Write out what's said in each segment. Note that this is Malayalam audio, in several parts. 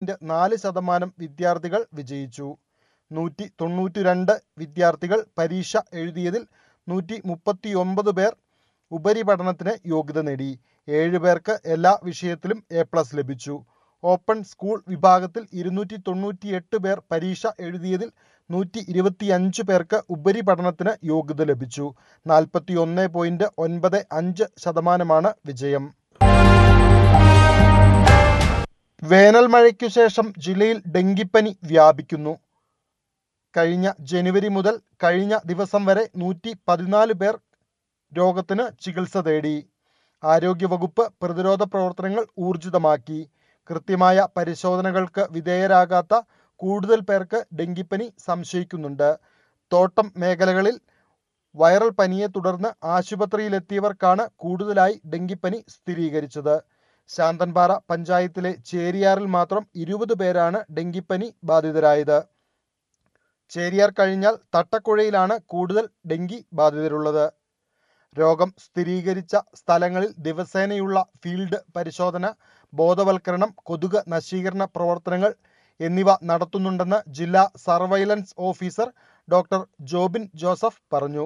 99.4% വിദ്യാർത്ഥികൾ വിജയിച്ചു. 192 വിദ്യാർത്ഥികൾ പരീക്ഷ എഴുതിയതിൽ 139 പേർ ഉപരിപഠനത്തിന് യോഗ്യത നേടി. 7 പേർക്ക് എല്ലാ വിഷയത്തിലും A+ ലഭിച്ചു. ഓപ്പൺ സ്കൂൾ വിഭാഗത്തിൽ 298 പേർ പരീക്ഷ എഴുതിയതിൽ 125 പേർക്ക് ഉപരിപഠനത്തിന് യോഗ്യത ലഭിച്ചു. 41.95% വിജയം. വേനൽ മഴയ്ക്കു ശേഷം ജില്ലയിൽ ഡെങ്കിപ്പനി വ്യാപിക്കുന്നു. കഴിഞ്ഞ ജനുവരി മുതൽ കഴിഞ്ഞ ദിവസം വരെ 114 പേർ രോഗത്തിന് ചികിത്സ തേടി. ആരോഗ്യവകുപ്പ് പ്രതിരോധ പ്രവർത്തനങ്ങൾ ഊർജിതമാക്കി. കൃത്യമായ പരിശോധനകൾക്ക് വിധേയരാകാത്ത കൂടുതൽ പേർക്ക് ഡെങ്കിപ്പനി സംശയിക്കുന്നുണ്ട്. തോട്ടം മേഖലകളിൽ വൈറൽ പനിയെ തുടർന്ന് ആശുപത്രിയിലെത്തിയവർക്കാണ് കൂടുതലായി ഡെങ്കിപ്പനി സ്ഥിരീകരിച്ചത്. ശാന്തൻപാറ പഞ്ചായത്തിലെ ചേരിയാറിൽ മാത്രം 20 പേരാണ് ഡെങ്കിപ്പനി ബാധിതരായത്. ചേരിയാർ കഴിഞ്ഞാൽ തട്ടക്കുഴയിലാണ് കൂടുതൽ ഡെങ്കി ബാധിതരുള്ളത്. രോഗം സ്ഥിരീകരിച്ച സ്ഥലങ്ങളിൽ ദിവസേനയുള്ള ഫീൽഡ് പരിശോധന, ബോധവൽക്കരണം, കൊതുക് നശീകരണ പ്രവർത്തനങ്ങൾ എന്നിവ നടത്തുന്നുണ്ടെന്ന് ജില്ലാ surveillance officer doctor Jobin Joseph പറഞ്ഞു.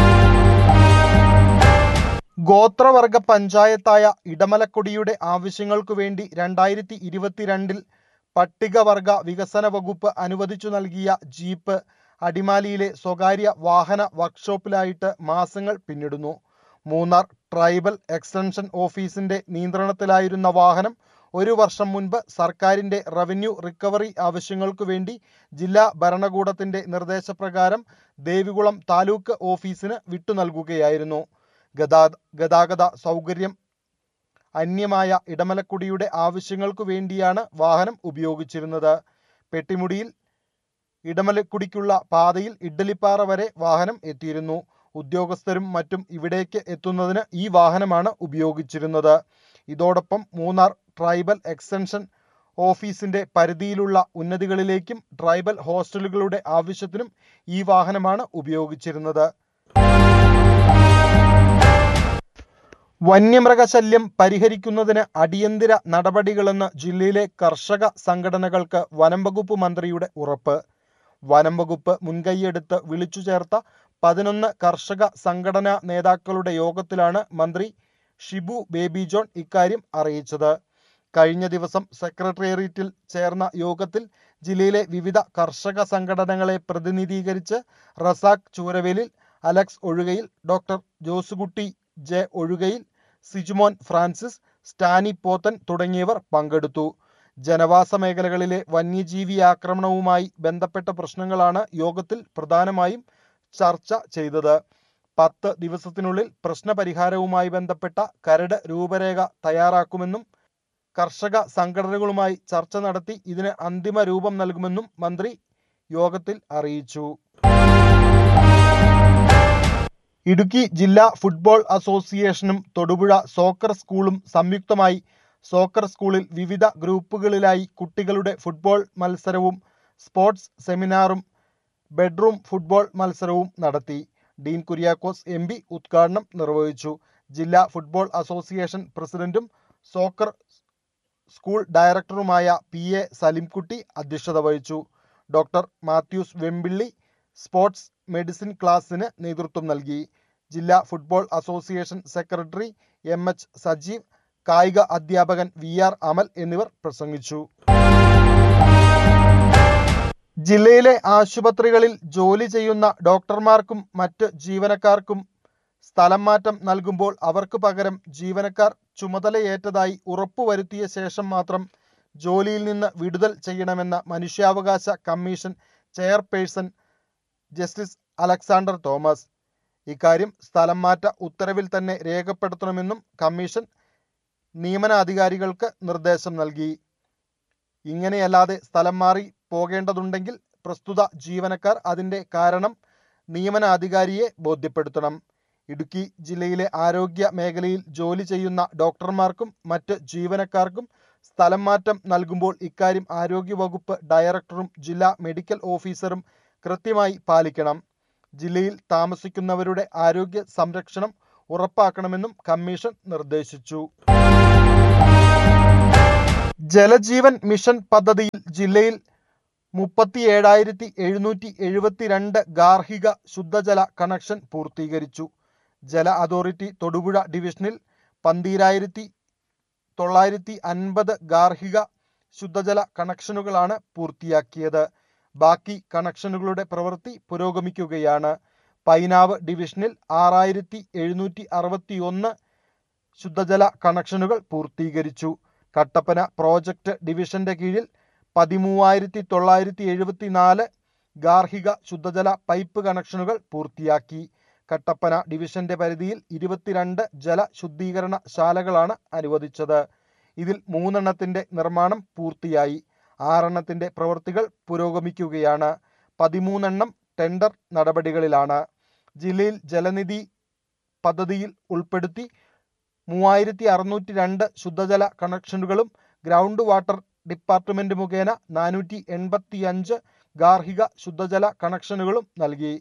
ഗോത്രവർഗ പഞ്ചായത്തായ ഇടമലക്കുടിയുടെ ആവശ്യങ്ങൾക്കു വേണ്ടി 2022 പട്ടികവർഗ വികസന വകുപ്പ് അനുവദിച്ചു നൽകിയ ജീപ്പ് അടിമാലിയിലെ സ്വകാര്യ വാഹന വർക്ക്ഷോപ്പിലായിട്ട് മാസങ്ങൾ പിന്നിടുന്നു. മൂന്നാർ ട്രൈബൽ എക്സ്റ്റൻഷൻ ഓഫീസിന്റെ നിയന്ത്രണത്തിലായിരുന്ന വാഹനം 1 വർഷം മുൻപ് സർക്കാരിന്റെ റവന്യൂ റിക്കവറി ആവശ്യങ്ങൾക്കു വേണ്ടി ജില്ലാ ഭരണകൂടത്തിന്റെ നിർദ്ദേശപ്രകാരം ദേവികുളം താലൂക്ക് ഓഫീസിന് വിട്ടു നൽകുകയായിരുന്നു. ഗതാഗത സൗകര്യം അന്യമായ ഇടമലക്കുടിയുടെ ആവശ്യങ്ങൾക്കു വേണ്ടിയാണ് വാഹനം ഉപയോഗിച്ചിരുന്നത്. പെട്ടിമുടിയിൽ ഇടമലക്കുടിക്കുള്ള പാതയിൽ ഇഡ്ഡലിപ്പാറ വരെ വാഹനം എത്തിയിരുന്നു. ഉദ്യോഗസ്ഥരും മറ്റും ഇവിടേക്ക് എത്തുന്നതിന് ഈ വാഹനമാണ് ഉപയോഗിച്ചിരുന്നത്. ഇതോടൊപ്പം മൂന്നാർ ട്രൈബൽ എക്സ്റ്റൻഷൻ ഓഫീസിന്റെ പരിധിയിലുള്ള ഉന്നതികളിലേക്കും ട്രൈബൽ ഹോസ്റ്റലുകളുടെ ആവശ്യത്തിനും ഈ വാഹനമാണ് ഉപയോഗിച്ചിരുന്നത്. വന്യമൃഗശല്യം പരിഹരിക്കുന്നതിന് അടിയന്തര നടപടികളെന്ന് ജില്ലയിലെ കർഷക സംഘടനകൾക്ക് വനംവകുപ്പ് മന്ത്രിയുടെ ഉറപ്പ്. വനംവകുപ്പ് മുൻകൈയെടുത്ത് വിളിച്ചു ചേർത്ത 11 കർഷക സംഘടനാ നേതാക്കളുടെ യോഗത്തിലാണ് മന്ത്രി ഷിബു ബേബി ജോൺ ഇക്കാര്യം അറിയിച്ചത്. കഴിഞ്ഞ ദിവസം സെക്രട്ടേറിയറ്റിൽ ചേർന്ന യോഗത്തിൽ ജില്ലയിലെ വിവിധ കർഷക സംഘടനകളെ പ്രതിനിധീകരിച്ച് Razak Chooravelil, Alex Ozhukayil, doctor Josekutty J Ozhukayil, Sijumon Francis, Stany Pothan തുടങ്ങിയവർ പങ്കെടുത്തു. ജനവാസ മേഖലകളിലെ വന്യജീവി ആക്രമണവുമായി ബന്ധപ്പെട്ട പ്രശ്നങ്ങളാണ് യോഗത്തിൽ പ്രധാനമായും ചർച്ച ചെയ്തത്. 10 ദിവസത്തിനുള്ളിൽ പ്രശ്നപരിഹാരവുമായി ബന്ധപ്പെട്ട കരട് രൂപരേഖ തയ്യാറാക്കുമെന്നും കർഷക സംഘടനകളുമായി ചർച്ച നടത്തി ഇതിന് അന്തിമ രൂപം നൽകുമെന്നും മന്ത്രി യോഗത്തിൽ അറിയിച്ചു. ഇടുക്കി ജില്ലാ ഫുട്ബോൾ അസോസിയേഷനും തൊടുപുഴ സോക്കർ സ്കൂളും സംയുക്തമായി സോക്കർ സ്കൂളിൽ വിവിധ ഗ്രൂപ്പുകളിലായി കുട്ടികളുടെ ഫുട്ബോൾ മത്സരവും സ്പോർട്സ് സെമിനാറും ബെഡ്റൂം ഫുട്ബോൾ മത്സരവും നടത്തി. ഡീൻ കുര്യാക്കോസ് MP ഉദ്ഘാടനം നിർവഹിച്ചു. ജില്ലാ ഫുട്ബോൾ അസോസിയേഷൻ പ്രസിഡന്റും സോക്കർ സ്കൂൾ ഡയറക്ടറുമായ PA സലിംകുട്ടി അധ്യക്ഷത വഹിച്ചു. Doctor Mathews Vembilly sports medicine ക്ലാസിന് നേതൃത്വം നൽകി. ജില്ലാ football association secretary MH Sajeev, കായിക അധ്യാപകൻ VR അമൽ എന്നിവർ പ്രസംഗിച്ചു. ജില്ലയിലെ ആശുപത്രികളിൽ ജോലി ചെയ്യുന്ന ഡോക്ടർമാർക്കും മറ്റ് ജീവനക്കാർക്കും സ്ഥലം മാറ്റം നൽകുമ്പോൾ അവർക്ക് പകരം ജീവനക്കാർ ചുമതലയേറ്റതായി ഉറപ്പുവരുത്തിയ ശേഷം മാത്രം ജോലിയിൽ നിന്ന് വിടുതൽ ചെയ്യണമെന്ന മനുഷ്യാവകാശ commission chairperson justice Alexander Thomas. ഇക്കാര്യം സ്ഥലം മാറ്റ ഉത്തരവിൽ തന്നെ രേഖപ്പെടുത്തണമെന്നും കമ്മീഷൻ നിയമനാധികാരികൾക്ക് നിർദ്ദേശം നൽകി. ഇങ്ങനെയല്ലാതെ സ്ഥലം മാറി പോകേണ്ടതുണ്ടെങ്കിൽ പ്രസ്തുത ജീവനക്കാർ അതിൻ്റെ കാരണം നിയമനാധികാരിയെ ബോധ്യപ്പെടുത്തണം. ഇടുക്കി ജില്ലയിലെ ആരോഗ്യ മേഖലയിൽ ജോലി ചെയ്യുന്ന ഡോക്ടർമാർക്കും മറ്റ് ജീവനക്കാർക്കും സ്ഥലം മാറ്റം നൽകുമ്പോൾ ഇക്കാര്യം ആരോഗ്യവകുപ്പ് ഡയറക്ടറും ജില്ലാ മെഡിക്കൽ ഓഫീസറും കൃത്യമായി പാലിക്കണം. ജില്ലയിൽ താമസിക്കുന്നവരുടെ ആരോഗ്യ സംരക്ഷണം ഉറപ്പാക്കണമെന്നും കമ്മീഷൻ നിർദ്ദേശിച്ചു. ജലജീവൻ മിഷൻ പദ്ധതിയിൽ ജില്ലയിൽ 37,772 ഗാർഹിക ശുദ്ധജല കണക്ഷൻ പൂർത്തീകരിച്ചു. ജല അതോറിറ്റി തൊടുപുഴ ഡിവിഷനിൽ 12,950 ഗാർഹിക ശുദ്ധജല കണക്ഷനുകളാണ് പൂർത്തിയാക്കിയത്. ബാക്കി കണക്ഷനുകളുടെ പ്രവൃത്തി പുരോഗമിക്കുകയാണ്. പൈനാവ് ഡിവിഷനിൽ 6,761 ശുദ്ധജല കണക്ഷനുകൾ പൂർത്തീകരിച്ചു. കട്ടപ്പന പ്രോജക്റ്റ് ഡിവിഷന്റെ കീഴിൽ 13,974 ഗാർഹിക ശുദ്ധജല പൈപ്പ് കണക്ഷനുകൾ പൂർത്തിയാക്കി. കട്ടപ്പന ഡിവിഷന്റെ പരിധിയിൽ 22 ജല ശുദ്ധീകരണ ശാലകളാണ് അനുവദിച്ചത്. ഇതിൽ 3 എണ്ണത്തിന്റെ നിർമ്മാണം പൂർത്തിയായി. 6 എണ്ണത്തിന്റെ പ്രവൃത്തികൾ പുരോഗമിക്കുകയാണ്. 13 എണ്ണം ടെൻഡർ നടപടികളിലാണ്. ജില്ലയിൽ ജലനിധി പദ്ധതിയിൽ ഉൾപ്പെടുത്തി 3,602 ശുദ്ധജല കണക്ഷനുകളും ഗ്രൗണ്ട് വാട്ടർ ഡിപ്പാർട്ട്മെന്റ് മുഖേന 485 ഗാർഹിക ശുദ്ധജല കണക്ഷനുകളും നൽകി.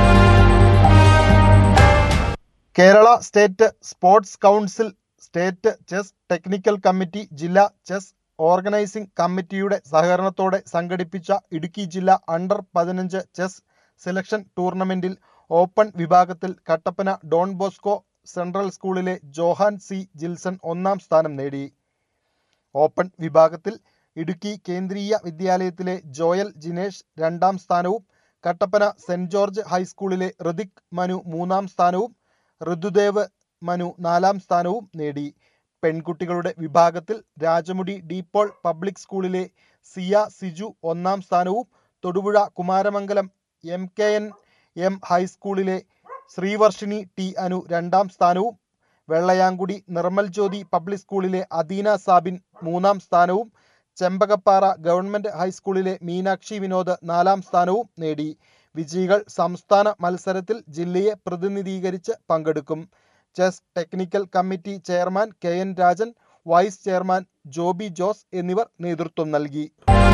Kerala state sports council, state chess technical committee, ജില്ലാ ചെസ് ഓർഗനൈസിംഗ് കമ്മിറ്റിയുടെ സഹകരണത്തോടെ സംഘടിപ്പിച്ച ഇടുക്കി ജില്ലാ അണ്ടർ-15 ചെസ് സെലക്ഷൻ ടൂർണമെന്റിൽ ഓപ്പൺ വിഭാഗത്തിൽ കട്ടപ്പന ഡോൺ ബോസ്കോ സെൻട്രൽ സ്കൂളിലെ ജോഹാൻ സി ജിൽസൺ 1-ാം സ്ഥാനം നേടി. ഓപ്പൺ വിഭാഗത്തിൽ ഇടുക്കി കേന്ദ്രീയ വിദ്യാലയത്തിലെ ജോയൽ ജിനേഷ് 2-ാം സ്ഥാനവും കട്ടപ്പന സെന്റ് ജോർജ് ഹൈസ്കൂളിലെ ഋതിക് മനു 3-ാം സ്ഥാനവും ഋതുദേവ് മനു 4-ാം സ്ഥാനവും നേടി. പെൺകുട്ടികളുടെ വിഭാഗത്തിൽ രാജമുടി ഡീപ്പോൾ പബ്ലിക് സ്കൂളിലെ സിയ സിജു 1-ാം സ്ഥാനവും തൊടുപുഴ കുമാരമംഗലം MKNM ഹൈസ്കൂളിലെ ശ്രീവർഷിണി ടി അനു 2-ാം സ്ഥാനവും വെള്ളയാങ്കുടി നിർമ്മൽ ജ്യോതി പബ്ലിക് സ്കൂളിലെ അദീന സാബിൻ 3-ാം സ്ഥാനവും ചെമ്പകപ്പാറ ഗവൺമെന്റ് ഹൈസ്കൂളിലെ മീനാക്ഷി വിനോദ് 4-ാം സ്ഥാനവും നേടി. വിജയികൾ സംസ്ഥാന മത്സരത്തിൽ ജില്ലയെ പ്രതിനിധീകരിച്ച് പങ്കെടുക്കും. Chess technical committee chairman KN Rajan, vice chairman Joby Jose എന്നിവർ നേതൃത്വം നൽകി.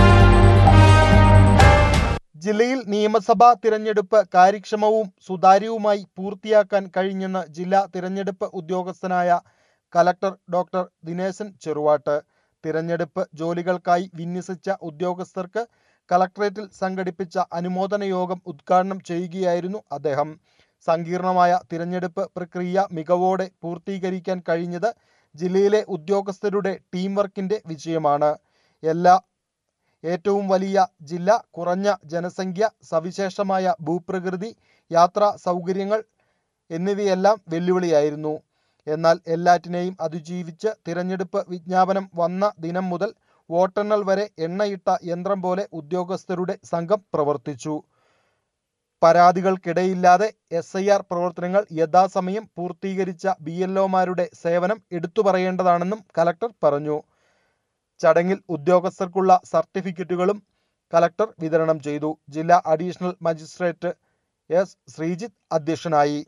ജില്ലയിൽ നിയമസഭാ തിരഞ്ഞെടുപ്പ് കാര്യക്ഷമവും സുതാര്യവുമായി പൂർത്തിയാക്കാൻ കഴിഞ്ഞെന്ന് ജില്ലാ തിരഞ്ഞെടുപ്പ് ഉദ്യോഗസ്ഥനായ കലക്ടർ ഡോക്ടർ ദിനേശൻ ചെറുവാട്ട്. തിരഞ്ഞെടുപ്പ് ജോലികൾക്കായി വിന്യസിച്ച ഉദ്യോഗസ്ഥർക്ക് കളക്ടറേറ്റിൽ സംഘടിപ്പിച്ച അനുമോദന യോഗം ഉദ്ഘാടനം ചെയ്യുകയായിരുന്നു അദ്ദേഹം. സങ്കീർണമായ തിരഞ്ഞെടുപ്പ് പ്രക്രിയ മികവോടെ പൂർത്തീകരിക്കാൻ കഴിഞ്ഞത് ജില്ലയിലെ ഉദ്യോഗസ്ഥരുടെ ടീം വർക്കിന്റെ വിജയമാണ്. ഏറ്റവും വലിയ ജില്ല, കുറഞ്ഞ ജനസംഖ്യ, സവിശേഷമായ ഭൂപ്രകൃതി, യാത്രാ സൗകര്യങ്ങൾ എന്നിവയെല്ലാം വെല്ലുവിളിയായിരുന്നു. എന്നാൽ എല്ലാറ്റിനെയും അതിജീവിച്ച് തിരഞ്ഞെടുപ്പ് വിജ്ഞാപനം വന്ന ദിനം മുതൽ വോട്ടെണ്ണൽ വരെ എണ്ണയിട്ട യന്ത്രം പോലെ ഉദ്യോഗസ്ഥരുടെ സംഘം പ്രവർത്തിച്ചു. പരാതികൾക്കിടയില്ലാതെ SIR പ്രവർത്തനങ്ങൾ യഥാസമയം പൂർത്തീകരിച്ച BLOമാരുടെ സേവനം എടുത്തുപറയേണ്ടതാണെന്നും കലക്ടർ പറഞ്ഞു. ചടങ്ങിൽ ഉദ്യോഗസ്ഥർക്കുള്ള സർട്ടിഫിക്കറ്റുകളും കലക്ടർ വിതരണം ചെയ്തു. ജില്ലാ അഡീഷണൽ മജിസ്ട്രേറ്റ് S ശ്രീജിത്ത് അധ്യക്ഷനായി.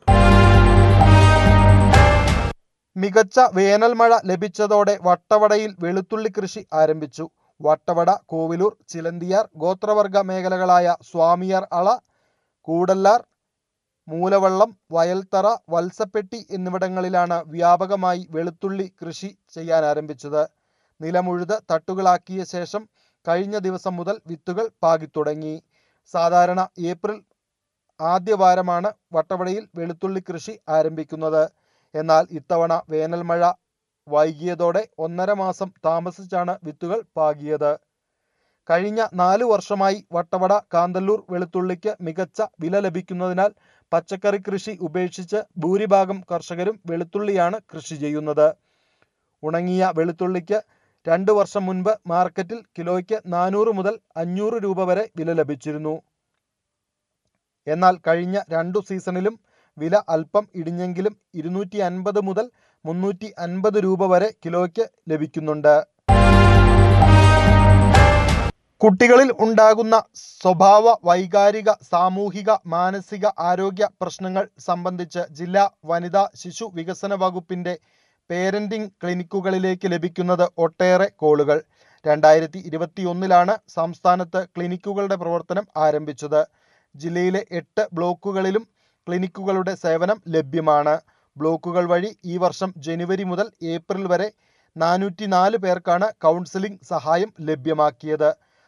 മികച്ച വേനൽ മഴ ലഭിച്ചതോടെ വട്ടവടയിൽ വെളുത്തുള്ളി കൃഷി ആരംഭിച്ചു. വട്ടവട, കോവിലൂർ, ചിലന്തിയാർ ഗോത്രവർഗ മേഖലകളായ സ്വാമിയാർ അള, കൂടല്ലാർ, മൂലവള്ളം, വയൽത്തറ, വത്സപ്പെട്ടി എന്നിവിടങ്ങളിലാണ് വ്യാപകമായി വെളുത്തുള്ളി കൃഷി ചെയ്യാനാരംഭിച്ചത്. നിലമുഴുത് തട്ടുകളാക്കിയ ശേഷം കഴിഞ്ഞ ദിവസം മുതൽ വിത്തുകൾ പാകിത്തുടങ്ങി. സാധാരണ ഏപ്രിൽ ആദ്യവാരമാണ് വട്ടവടയിൽ വെളുത്തുള്ളി കൃഷി ആരംഭിക്കുന്നത്. എന്നാൽ ഇത്തവണ വേനൽ മഴ വൈകിയതോടെ 1.5 മാസം താമസിച്ചാണ് വിത്തുകൾ പാകിയത്. കഴിഞ്ഞ 4 വർഷമായി വട്ടവട കാന്തല്ലൂർ വെളുത്തുള്ളിക്ക് മികച്ച വില ലഭിക്കുന്നതിനാൽ പച്ചക്കറി കൃഷി ഉപേക്ഷിച്ച് ഭൂരിഭാഗം കർഷകരും വെളുത്തുള്ളിയാണ് കൃഷി ചെയ്യുന്നത്. ഉണങ്ങിയ വെളുത്തുള്ളിക്ക് 2 വർഷം മുൻപ് മാർക്കറ്റിൽ കിലോയ്ക്ക് 400 മുതൽ 500 രൂപ വരെ വില ലഭിച്ചിരുന്നു. എന്നാൽ കഴിഞ്ഞ 2 സീസണിലും വില അല്പം ഇടിഞ്ഞെങ്കിലും 250 മുതൽ 350 രൂപ വരെ കിലോയ്ക്ക് ലഭിക്കുന്നുണ്ട്. കുട്ടികളിൽ ഉണ്ടാകുന്ന സ്വഭാവ, വൈകാരിക, സാമൂഹിക, മാനസിക ആരോഗ്യ പ്രശ്നങ്ങൾ സംബന്ധിച്ച് ജില്ലാ വനിതാ ശിശു വികസന വകുപ്പിന്റെ പേരന്റിംഗ് ക്ലിനിക്കുകളിലേക്ക് ലഭിക്കുന്നത് ഒട്ടേറെ കോളുകൾ. 2021 സംസ്ഥാനത്ത് ക്ലിനിക്കുകളുടെ പ്രവർത്തനം ആരംഭിച്ചത്. ജില്ലയിലെ 8 ബ്ലോക്കുകളിലും ക്ലിനിക്കുകളുടെ സേവനം ലഭ്യമാണ്. ബ്ലോക്കുകൾ വഴി ഈ വർഷം ജനുവരി മുതൽ ഏപ്രിൽ വരെ 404 പേർക്കാണ് കൗൺസിലിംഗ് സഹായം ലഭ്യമാക്കിയത്.